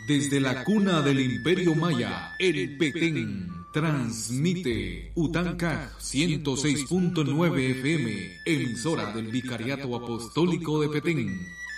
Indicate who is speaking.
Speaker 1: Desde la cuna del Imperio Maya, el Petén transmite Utancaj 106.9 FM, emisora del Vicariato Apostólico de Petén.